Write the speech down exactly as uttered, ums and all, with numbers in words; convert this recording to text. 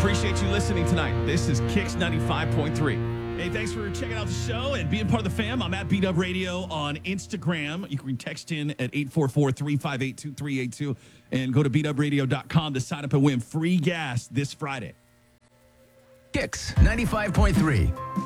Appreciate you listening tonight. This is Kicks ninety-five point three. Hey, thanks for checking out the show and being part of the fam. I'm at B-Dub Radio on Instagram. You can text in at eight four four, three five eight, two three eight two and go to b dub radio dot com to sign up and win free gas this Friday. Kicks ninety-five point three.